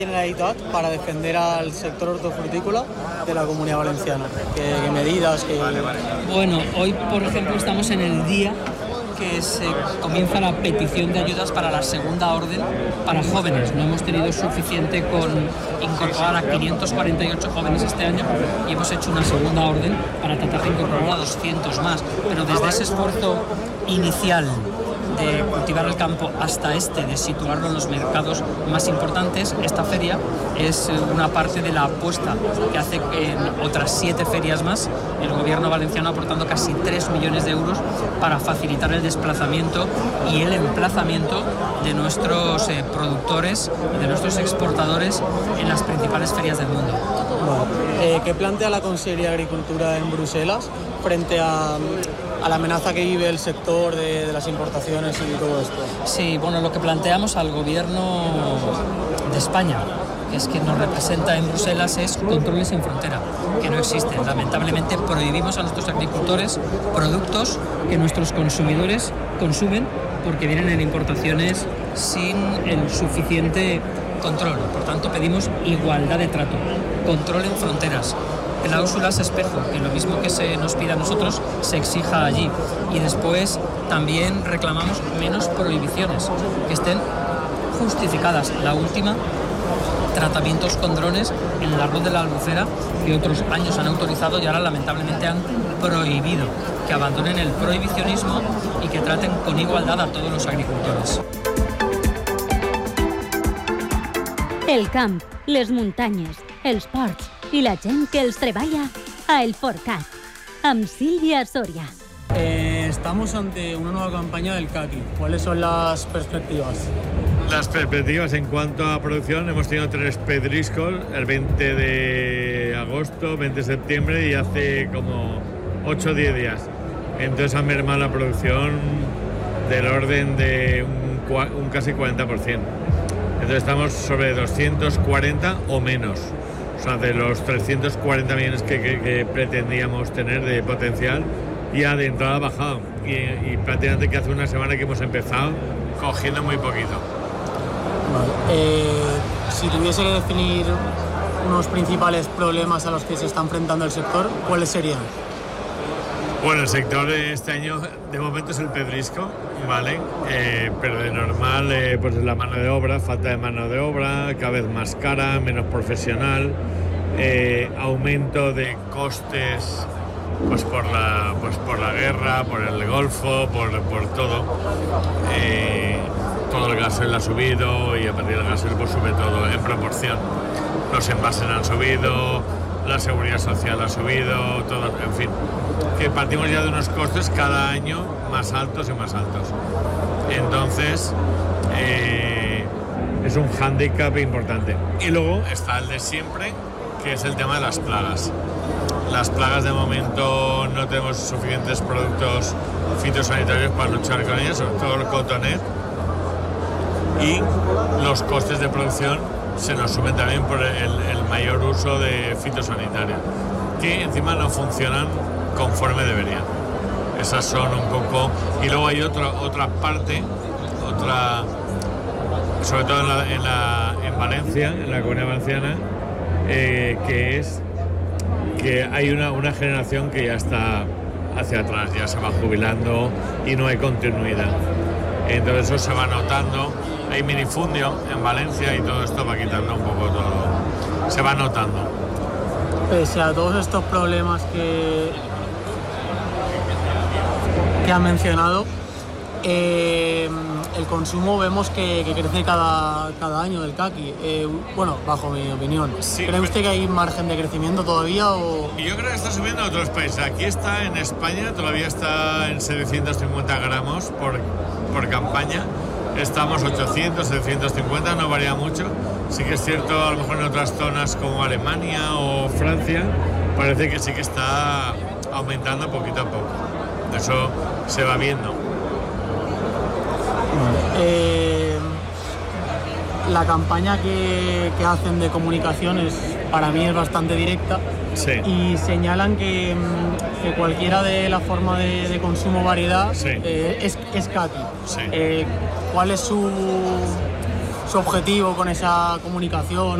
Generalitat para defender al sector hortofrutícola de la Comunidad Valenciana? ¿Qué medidas? Bueno, hoy por ejemplo estamos en el día que se comienza la petición de ayudas para la segunda orden para jóvenes. No hemos tenido suficiente con incorporar a 548 jóvenes este año y hemos hecho una segunda orden para tratar de incorporar a 200 más. Pero desde ese esfuerzo inicial de cultivar el campo hasta de situarlo en los mercados más importantes, esta feria es una parte de la apuesta que hace en otras 7 ferias más el gobierno valenciano, aportando casi 3 millones de euros para facilitar el desplazamiento y el emplazamiento de nuestros productores y de nuestros exportadores en las principales ferias del mundo. ¿Qué plantea la Consellería de Agricultura en Bruselas frente a la amenaza que vive el sector de las importaciones y todo esto? Sí, bueno, lo que planteamos al gobierno de España, que es quien nos representa en Bruselas, es controles en frontera, que no existen. Lamentablemente prohibimos a nuestros agricultores productos que nuestros consumidores consumen porque vienen en importaciones sin el suficiente control. Por tanto, pedimos igualdad de trato, control en fronteras, cláusulas espejo, que lo mismo que se nos pida a nosotros se exija allí. Y después también reclamamos menos prohibiciones, que estén justificadas. La última, tratamientos con drones en el arroz de la Albufera, que otros años han autorizado y ahora lamentablemente han prohibido. Que abandonen el prohibicionismo y que traten con igualdad a todos los agricultores. El camp, les muntanyes, els ports i la gent que els treballa a El Forcat, amb Sílvia Soria. Estamos ante una nueva campaña del caqui. ¿Cuáles son las perspectivas? Las perspectivas en cuanto a producción, hemos tenido 3 pedriscos, el 20 de agosto, 20 de septiembre y hace como 8 o 10 días. Entonces ha mermado la producción del orden de un casi 40%. Entonces estamos sobre 240 o menos. O sea, de los 340 millones que pretendíamos tener de potencial, ya de entrada ha bajado. Y prácticamente que hace una semana que hemos empezado cogiendo muy poquito. Si tuviese que definir unos principales problemas a los que se está enfrentando el sector, ¿cuáles serían? Bueno, el sector este año de momento es el pedrisco, ¿vale? Pero de normal pues es la mano de obra, falta de mano de obra, cada vez más cara, menos profesional, aumento de costes pues por la guerra, por el Golfo, por todo. Todo el gasoil ha subido y a partir del gasoil pues sube todo en proporción. Los envases han subido, la seguridad social ha subido, todo, en fin, que partimos ya de unos costes cada año más altos y más altos. Entonces, es un hándicap importante. Y luego está el de siempre, que es el tema de las plagas. Las plagas de momento no tenemos suficientes productos fitosanitarios para luchar con ellas, sobre todo el cotonet. Y los costes de producción se nos suben también por el mayor uso de fitosanitarios, que encima no funcionan conforme deberían. Esas son un poco... Y luego hay otra parte, sobre todo en Valencia, en la Comunidad Valenciana, que es que hay una generación que ya está hacia atrás, ya se va jubilando y no hay continuidad. Entonces eso se va notando. Hay minifundio en Valencia y todo esto va quitando un poco todo. Se va notando. Pese a todos estos problemas que han mencionado, el consumo vemos que crece cada año del caqui. Bueno, bajo mi opinión. Sí, ¿cree usted que hay margen de crecimiento todavía? Yo creo que está subiendo en otros países. Aquí está en España, todavía está en 750 gramos por campaña. Estamos 800, 750, no varía mucho. Sí que es cierto, a lo mejor en otras zonas como Alemania o Francia, parece que sí que está aumentando poquito a poco. Eso se va viendo. La campaña que hacen de comunicaciones para mí es bastante directa. Sí. Y señalan que cualquiera de la forma de consumo variedad, sí, es caqui. Sí. ¿Cuál es su su objetivo con esa comunicación.